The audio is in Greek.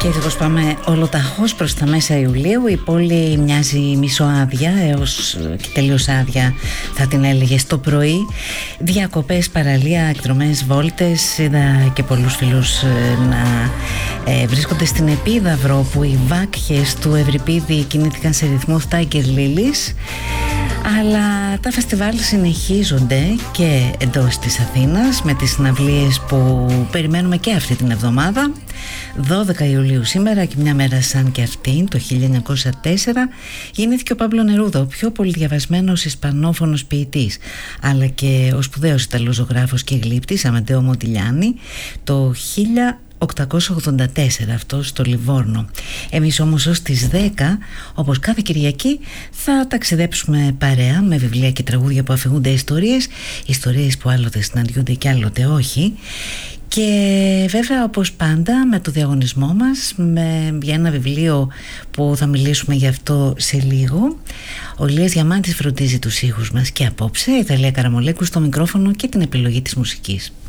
Και έτσι όπως πάμε ολοταχώς προς τα μέσα Ιουλίου, η πόλη μοιάζει μισοάδια έως και τελείως άδεια, θα την έλεγε, στο πρωί. Διακοπές, παραλία, εκδρομές, βόλτες. Είδα και πολλούς φίλους να βρίσκονται στην Επίδαυρο, που οι βάκχες του Ευρυπίδη κινήθηκαν σε ρυθμό Tiger Lilies. Αλλά τα φεστιβάλ συνεχίζονται και εντός της Αθήνας, με τις συναυλίες που περιμένουμε και αυτή την εβδομάδα. 12 Ιουλίου σήμερα, και μια μέρα σαν και αυτή, το 1904, γεννήθηκε ο Πάμπλο Νερούδα, ο πιο πολυδιαβασμένος ισπανόφωνος ποιητής, αλλά και ο σπουδαίος Ιταλός ζωγράφος και γλύπτης Αμαντέο Μοντιλιάνι, το 1884, αυτό στο Λιβόρνο. Εμείς όμως ως τις 10, όπως κάθε Κυριακή, θα ταξιδέψουμε παρέα με βιβλία και τραγούδια που αφηγούνται ιστορίες που άλλοτε συναντιούνται και άλλοτε όχι. Και βέβαια, όπως πάντα, με το διαγωνισμό μας για ένα βιβλίο που θα μιλήσουμε γι' αυτό σε λίγο. Ο Λίας Διαμάντης φροντίζει τους ήχους μας και απόψε η Θαλία Καραμολέκου στο μικρόφωνο και την επιλογή της μουσικής.